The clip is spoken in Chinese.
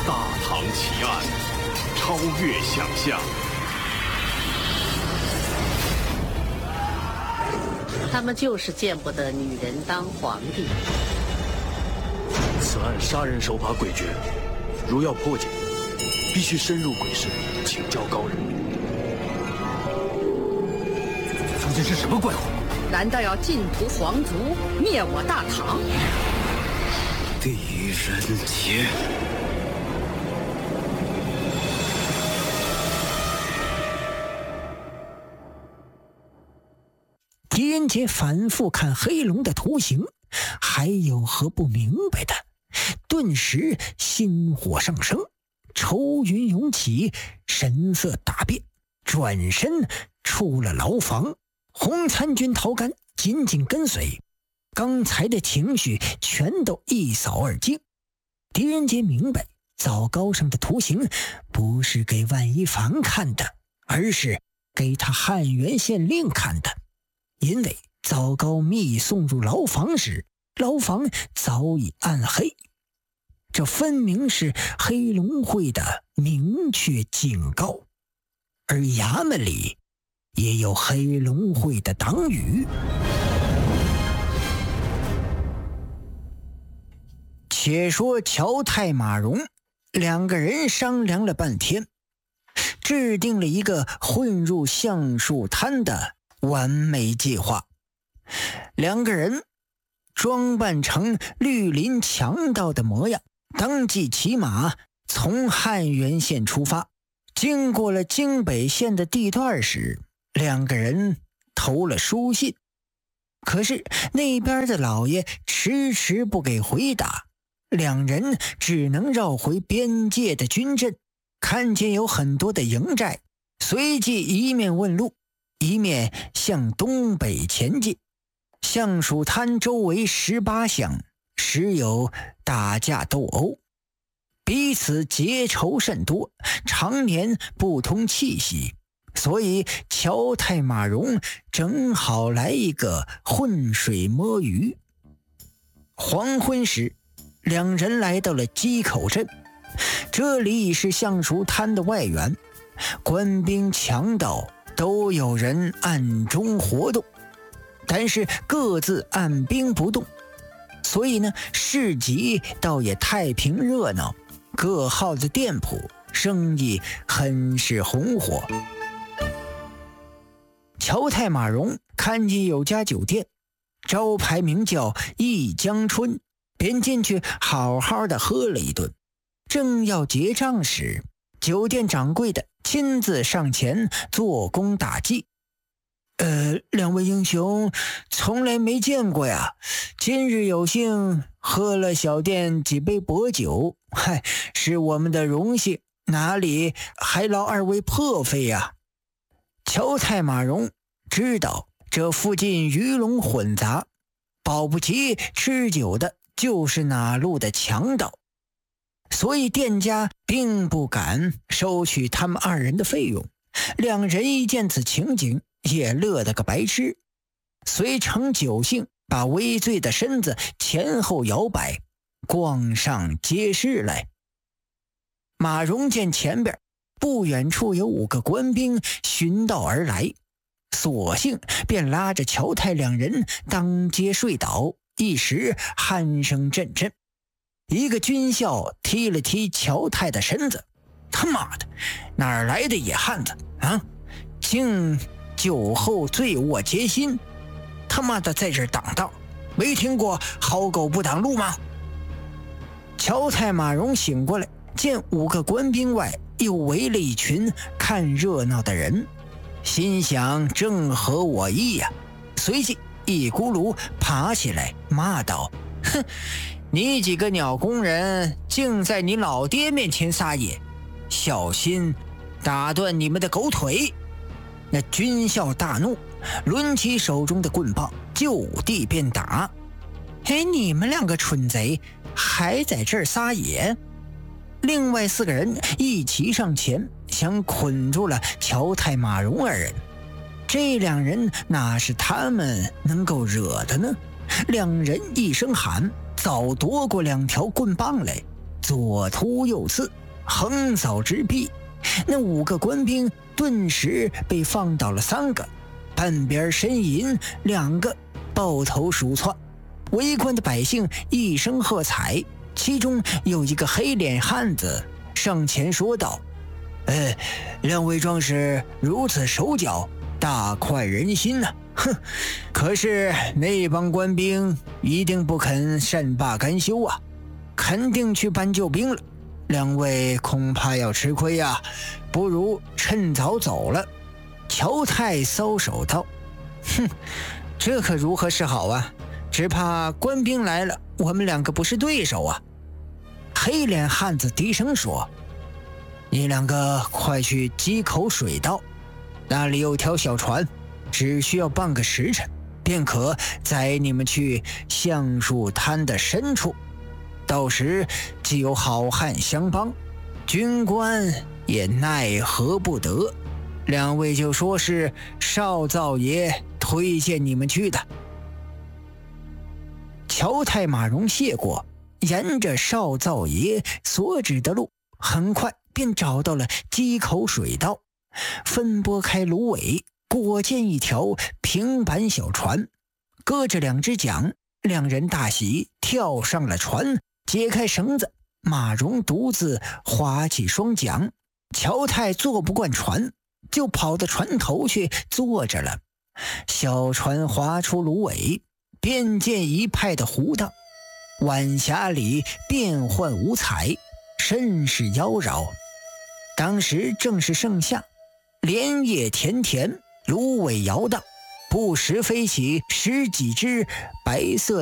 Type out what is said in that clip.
大唐奇案，超越想象。 他们就是见不得女人当皇帝。 此案杀人手法诡谲，如要破解，必须深入鬼市，请教高人。 究竟是什么怪物？ 难道要尽屠皇族，灭我大唐？ 狄仁杰。 狄仁杰反复看黑龙的图形，还有何不明白的？顿时心火上升，愁云涌起，神色大变，转身出了牢房。红参军陶干紧紧跟随，刚才的情绪全都一扫而尽。狄仁杰明白，枣糕上的图形不是给万一凡看的，而是给他汉元县令看的。因为枣糕密送入牢房时，牢房早已暗黑，这分明是黑龙会的明确警告，而衙门里也有黑龙会的党羽。且说乔太马荣两个人商量了半天，制定了一个混入橡树滩的完美计划。两个人装扮成绿林强盗的模样，当即骑马从汉元县出发。经过了京北县的地段时，两个人投了书信，可是那边的老爷迟迟不给回答，两人只能绕回边界的军阵，看见有很多的营寨，随即一面问路，一面向东北前进。橡树滩周围18乡时有打架斗殴，彼此结仇甚多，常年不通气息，所以乔太马荣正好来一个浑水摸鱼。黄昏时，两人来到了鸡口镇，这里已是橡树滩的外缘，官兵强盗都有人暗中活动，但是各自按兵不动，所以呢，市集倒也太平热闹，各号的店铺生意很是红火。乔太马荣看见有家酒店，招牌名叫一江春，便进去好好的喝了一顿。正要结账时，酒店掌柜的亲自上前做工打计。两位英雄从来没见过呀，今日有幸喝了小店几杯薄酒，是我们的荣幸，哪里还劳二位破费呀？乔太马荣知道这附近鱼龙混杂，保不齐吃酒的就是哪路的强盗，所以店家并不敢收取他们二人的费用。两人一见此情景，也乐得个白痴，遂乘酒兴，把微醉的身子前后摇摆，逛上街市来。马荣见前边不远处有5个官兵寻道而来，索性便拉着乔太两人当街睡倒，一时鼾声阵阵。一个军校踢了踢乔太的身子，他妈的，哪儿来的野汉子啊？竟酒后醉卧街心，他妈的在这儿挡道，没听过好狗不挡路吗？乔太马荣醒过来，见5个官兵外又围了一群看热闹的人，心想正合我意呀，随即一咕噜爬起来骂道：哼，你几个鸟工人竟在你老爹面前撒野，小心打断你们的狗腿！那军校大怒，抡起手中的棍棒就地便打。你们2个蠢贼还在这儿撒野！另外4个人一齐上前，想捆住了乔太马荣二人。这2人哪是他们能够惹的呢？2人一声喊，早夺过2条棍棒来， 左突右刺，横扫直逼。那5个官兵顿时被放倒了3个，半边呻吟2个，抱头鼠窜。围观的百姓一声喝彩，其中有一个黑脸汉子上前说道：“两位壮士如此手脚，大快人心呐！哼，可是那帮官兵一定不肯善罢甘休啊，肯定去搬救兵了。两位恐怕要吃亏呀，不如趁早走了。”乔泰搔首道：“哼，这可如何是好啊？只怕官兵来了，我们2个不是对手啊。”黑脸汉子低声说：“你2个快去鸡口水道，那里有条小船，只需要半个时辰，便可载你们去橡树滩的深处。到时既有好汉相帮，军官也奈何不得。两位就说是少灶爷推荐你们去的。”乔太马荣谢过，沿着少灶爷所指的路，很快便找到了鸡口水道，分拨开芦苇，果见一条平板小船，搁着2只桨，2人大喜，跳上了船，解开绳子，马荣独自划起双桨。乔太坐不惯船，就跑到船头去坐着了。小船划出芦苇，便见一派的湖荡，晚霞里变幻五彩，甚是妖娆。当时正是盛夏，莲叶田田，芦苇摇荡，不时飞起10几只白色